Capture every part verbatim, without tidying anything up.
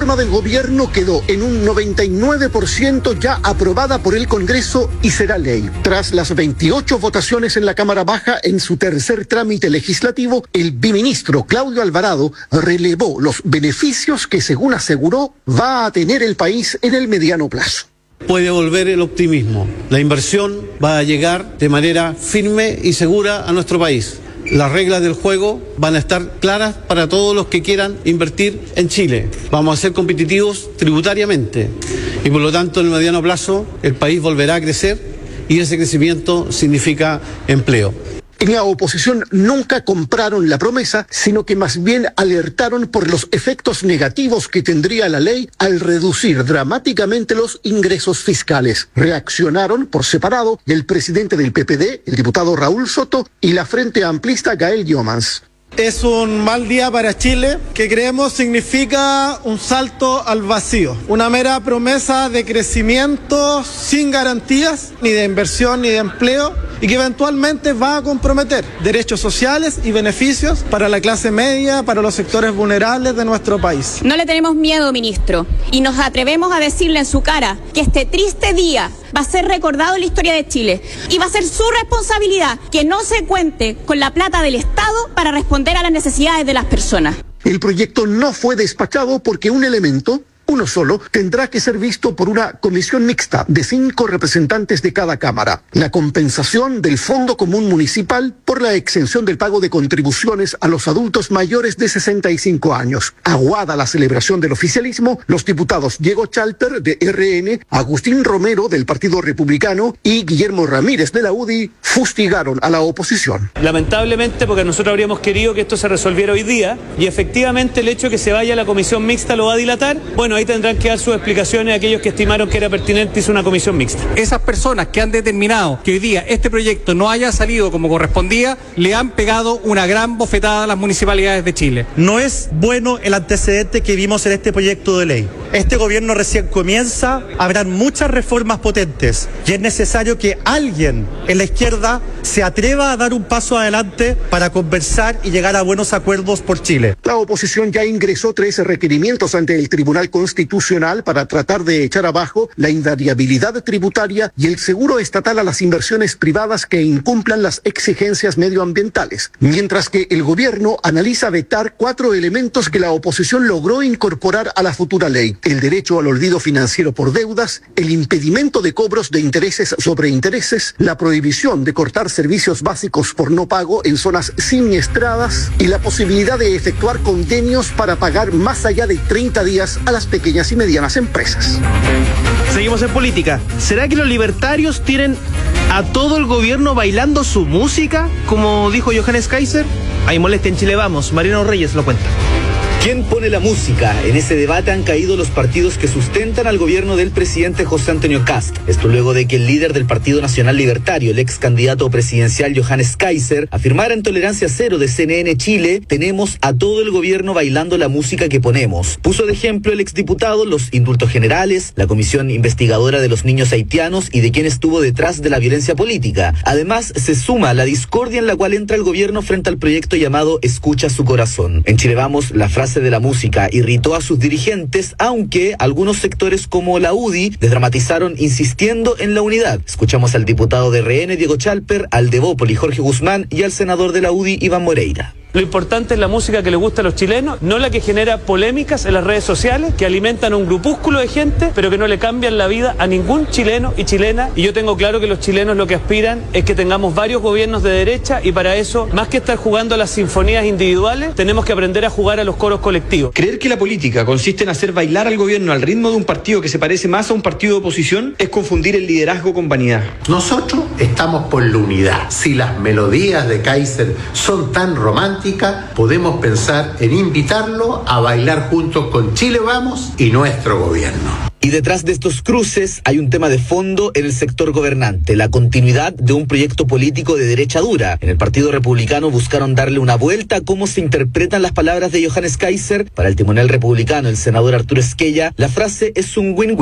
reforma del gobierno quedó en un noventa y nueve por ciento ya aprobada por el Congreso y será ley. Tras las veintiocho votaciones en la Cámara Baja en su tercer trámite legislativo, el biministro Claudio Alvarado relevó los beneficios que, según aseguró, va a tener el país en el mediano plazo. Puede volver el optimismo. La inversión va a llegar de manera firme y segura a nuestro país. Las reglas del juego van a estar claras para todos los que quieran invertir en Chile. Vamos a ser competitivos tributariamente y por lo tanto en el mediano plazo el país volverá a crecer y ese crecimiento significa empleo. En la oposición nunca compraron la promesa, sino que más bien alertaron por los efectos negativos que tendría la ley al reducir dramáticamente los ingresos fiscales. Reaccionaron por separado el presidente del P P D, el diputado Raúl Soto, y la Frente Amplista Gael Giomans. Es un mal día para Chile, que creemos significa un salto al vacío, una mera promesa de crecimiento sin garantías, ni de inversión ni de empleo, y que eventualmente va a comprometer derechos sociales y beneficios para la clase media, para los sectores vulnerables de nuestro país. No le tenemos miedo, ministro, y nos atrevemos a decirle en su cara que este triste día va a ser recordado en la historia de Chile y va a ser su responsabilidad que no se cuente con la plata del Estado para responder a las necesidades de las personas. El proyecto no fue despachado porque un elemento, uno solo, tendrá que ser visto por una comisión mixta de cinco representantes de cada cámara. La compensación del Fondo Común Municipal por la exención del pago de contribuciones a los adultos mayores de sesenta y cinco años. Aguada la celebración del oficialismo, los diputados Diego Chalper de R N, Agustín Romero del Partido Republicano y Guillermo Ramírez de la U D I fustigaron a la oposición. Lamentablemente, porque nosotros habríamos querido que esto se resolviera hoy día y efectivamente el hecho de que se vaya a la comisión mixta lo va a dilatar. Bueno, ahí tendrán que dar sus explicaciones a aquellos que estimaron que era pertinente hizo una comisión mixta. Esas personas que han determinado que hoy día este proyecto no haya salido como correspondía, le han pegado una gran bofetada a las municipalidades de Chile. No es bueno el antecedente que vimos en este proyecto de ley. Este gobierno recién comienza, habrán muchas reformas potentes y es necesario que alguien en la izquierda se atreva a dar un paso adelante para conversar y llegar a buenos acuerdos por Chile. La oposición ya ingresó tres requerimientos ante el Tribunal Constitucional para tratar de echar abajo la invariabilidad tributaria y el seguro estatal a las inversiones privadas que incumplan las exigencias medioambientales, mientras que el gobierno analiza vetar cuatro elementos que la oposición logró incorporar a la futura ley: el derecho al olvido financiero por deudas, el impedimento de cobros de intereses sobre intereses, la prohibición de cortar servicios básicos por no pago en zonas siniestradas y la posibilidad de efectuar convenios para pagar más allá de treinta días a las pequeñas y medianas empresas. Seguimos en política. ¿Será que los libertarios tienen a todo el gobierno bailando su música, como dijo Johannes Kaiser? Hay molestia en Chile Vamos. Mariano Reyes lo cuenta. ¿Quién pone la música? En ese debate han caído los partidos que sustentan al gobierno del presidente José Antonio Kast. Esto luego de que el líder del Partido Nacional Libertario, el ex candidato presidencial Johannes Kaiser, afirmara en Tolerancia Cero de C N N Chile: tenemos a todo el gobierno bailando la música que ponemos. Puso de ejemplo el exdiputado los indultos generales, la comisión investigadora de los niños haitianos y de quién estuvo detrás de la violencia política. Además, se suma la discordia en la cual entra el gobierno frente al proyecto llamado Escucha su corazón. En Chile Vamos, la frase de la música irritó a sus dirigentes, aunque algunos sectores como la U D I desdramatizaron insistiendo en la unidad. Escuchamos al diputado de R N, Diego Chalper, al de Bópoli, Jorge Guzmán, y al senador de la U D I, Iván Moreira. Lo importante es la música que le gusta a los chilenos, no la que genera polémicas en las redes sociales, que alimentan a un grupúsculo de gente, pero que no le cambian la vida a ningún chileno y chilena. Y yo tengo claro que los chilenos lo que aspiran es que tengamos varios gobiernos de derecha, y para eso, más que estar jugando a las sinfonías individuales, tenemos que aprender a jugar a los coros colectivos. Creer que la política consiste en hacer bailar al gobierno al ritmo de un partido que se parece más a un partido de oposición es confundir el liderazgo con vanidad. Nosotros estamos por la unidad. Si las melodías de Kaiser son tan románticas, podemos pensar en invitarlo a bailar juntos con Chile Vamos y nuestro gobierno. Y detrás de estos cruces hay un tema de fondo en el sector gobernante: la continuidad de un proyecto político de derecha dura. En el Partido Republicano buscaron darle una vuelta a cómo se interpretan las palabras de Johannes Kaiser. Para el timonel republicano, el senador Arturo Esquella, la frase es un win-win.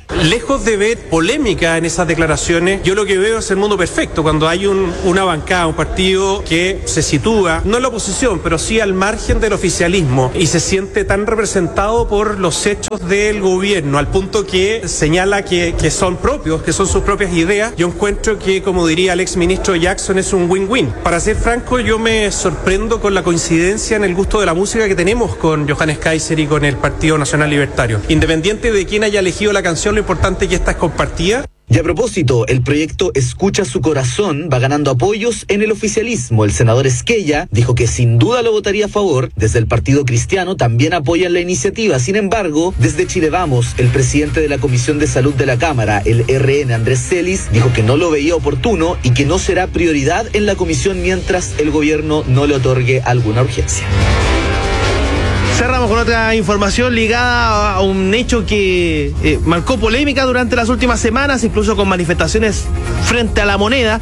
Lejos de ver polémica en esas declaraciones, yo lo que veo es el mundo perfecto, cuando hay un, una bancada, un partido que se sitúa, no en la oposición, pero sí al margen del oficialismo, y se siente tan representado por los hechos del gobierno, al punto que señala que, que son propios, que son sus propias ideas. Yo encuentro que, como diría el exministro Jackson, es un win-win. Para ser franco, yo me sorprendo con la coincidencia en el gusto de la música que tenemos con Johannes Kaiser y con el Partido Nacional Libertario. Independiente de quién haya elegido la canción, lo importante es que esta es compartida. Y a propósito, el proyecto Escucha su corazón va ganando apoyos en el oficialismo. El senador Esquella dijo que sin duda lo votaría a favor. Desde el Partido Cristiano también apoyan la iniciativa. Sin embargo, desde Chile Vamos, el presidente de la Comisión de Salud de la Cámara, el R N, Andrés Celis, dijo que no lo veía oportuno y que no será prioridad en la comisión mientras el gobierno no le otorgue alguna urgencia. Cerramos con otra información ligada a un hecho que eh, marcó polémica durante las últimas semanas, incluso con manifestaciones frente a la Moneda,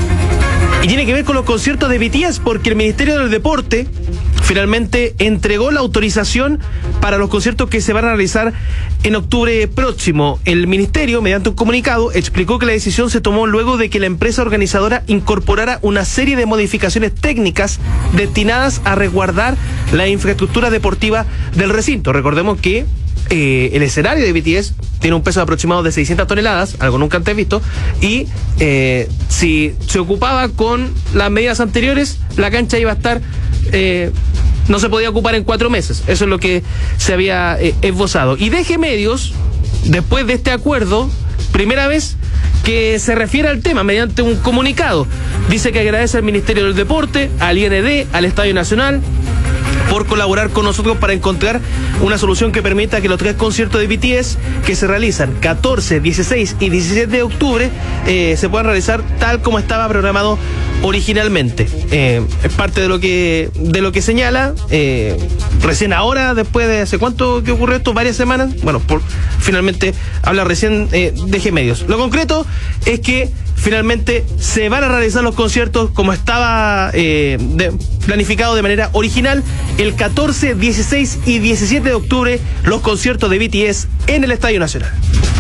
y tiene que ver con los conciertos de B T S, porque el Ministerio del Deporte finalmente entregó la autorización para los conciertos que se van a realizar en octubre próximo. El ministerio, mediante un comunicado, explicó que la decisión se tomó luego de que la empresa organizadora incorporara una serie de modificaciones técnicas destinadas a resguardar la infraestructura deportiva del recinto. Recordemos que eh, el escenario de B T S tiene un peso aproximado de seiscientas toneladas, algo nunca antes visto, y eh, si se ocupaba con las medidas anteriores, la cancha iba a estar... Eh, no se podía ocupar en cuatro meses. Eso es lo que se había eh, esbozado. Y D G Medios, después de este acuerdo, primera vez que se refiere al tema mediante un comunicado, dice que agradece al Ministerio del Deporte, al I N D, al Estadio Nacional, por colaborar con nosotros para encontrar una solución que permita que los tres conciertos de B T S que se realizan catorce, dieciséis y diecisiete de octubre eh, se puedan realizar tal como estaba programado originalmente. Eh, es parte de lo que de lo que señala. Eh, recién ahora, después de hace cuánto que ocurrió esto, varias semanas, bueno, por, finalmente habla recién eh, D G Medios. Lo concreto es que finalmente se van a realizar los conciertos como estaba eh, de, planificado de manera original. El catorce, dieciséis y diecisiete de octubre, los conciertos de B T S en el Estadio Nacional.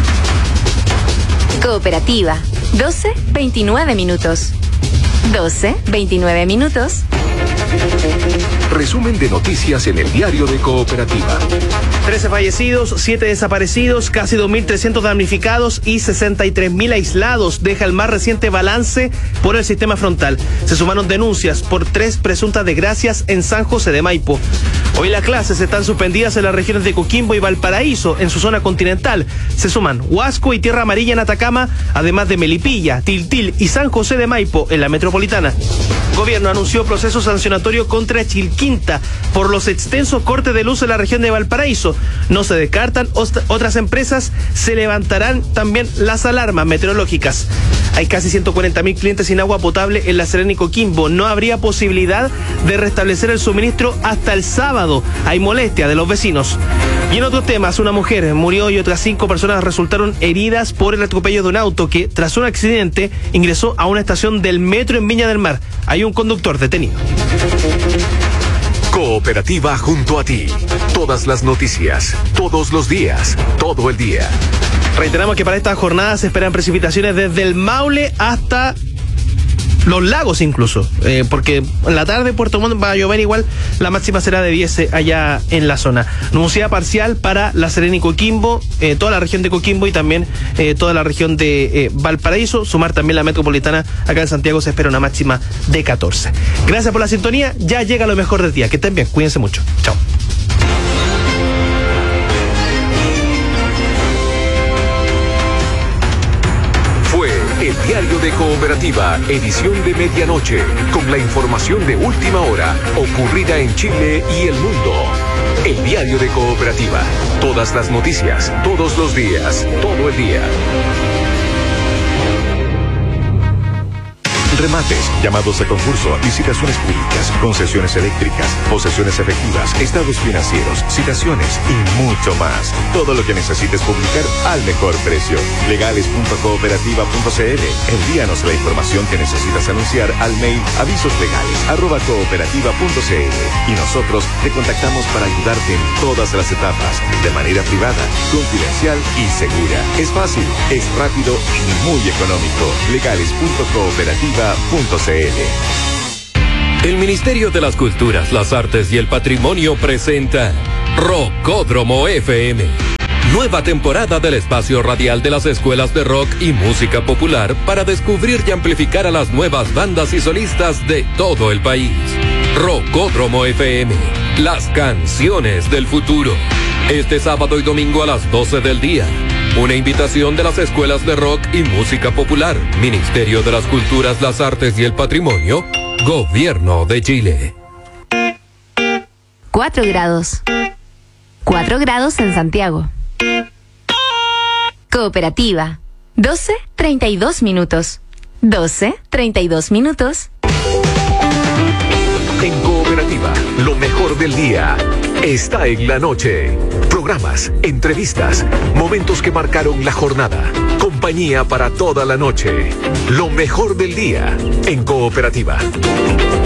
Cooperativa, doce veintinueve minutos. doce veintinueve minutos. Resumen de noticias en el diario de Cooperativa. trece fallecidos, siete desaparecidos, casi dos mil trescientos damnificados y sesenta y tres mil aislados. Deja el más reciente balance por el sistema frontal. Se sumaron denuncias por tres presuntas desgracias en San José de Maipo. Hoy las clases están suspendidas en las regiones de Coquimbo y Valparaíso, en su zona continental. Se suman Huasco y Tierra Amarilla en Atacama, además de Melipilla, Tiltil y San José de Maipo en la metropolitana. Gobierno anunció proceso sancionatorio contra Chilquinta por los extensos cortes de luz en la región de Valparaíso. No se descartan otras empresas, se levantarán también las alarmas meteorológicas. Hay casi ciento cuarenta mil clientes sin agua potable en La Serena y Coquimbo. No habría posibilidad de restablecer el suministro hasta el sábado. Hay molestia de los vecinos. Y en otros temas, una mujer murió y otras cinco personas resultaron heridas por el atropello de un auto que, tras un accidente, ingresó a una estación del metro en Viña del Mar. Hay un conductor detenido. Cooperativa junto a ti. Todas las noticias, todos los días, todo el día. Reiteramos que para esta jornada se esperan precipitaciones desde el Maule hasta los lagos incluso, eh, porque en la tarde Puerto Montt va a llover igual, la máxima será de diez allá en la zona. Nubosidad parcial para La Serena y Coquimbo, eh, toda la región de Coquimbo y también eh, toda la región de eh, Valparaíso, sumar también la metropolitana, acá en Santiago se espera una máxima de catorce. Gracias por la sintonía, ya llega lo mejor del día, que estén bien, cuídense mucho, chao. El diario de Cooperativa, edición de medianoche, con la información de última hora, ocurrida en Chile y el mundo. El diario de Cooperativa, todas las noticias, todos los días, todo el día. remates, llamados a concurso, licitaciones públicas, concesiones eléctricas, posesiones efectivas, estados financieros, citaciones y mucho más. Todo lo que necesites publicar al mejor precio. legales punto cooperativa punto c l. Envíanos la información que necesitas anunciar al mail avisoslegales arroba cooperativa punto c l y nosotros te contactamos para ayudarte en todas las etapas, de manera privada, confidencial y segura. Es fácil, es rápido y muy económico. legales punto cooperativa punto c l. El Ministerio de las Culturas, las Artes y el Patrimonio presenta Rockódromo F M. Nueva temporada del espacio radial de las escuelas de rock y música popular para descubrir y amplificar a las nuevas bandas y solistas de todo el país. Rockódromo F M, las canciones del futuro. Este sábado y domingo a las doce del día. Una invitación de las escuelas de rock y música popular, Ministerio de las Culturas, las Artes y el Patrimonio, Gobierno de Chile. Cuatro grados. Cuatro grados en Santiago. Cooperativa. doce treinta y dos minutos. doce treinta y dos minutos. En Cooperativa, lo mejor del día está en la noche. Programas, entrevistas, momentos que marcaron la jornada. Compañía para toda la noche. Lo mejor del día en Cooperativa.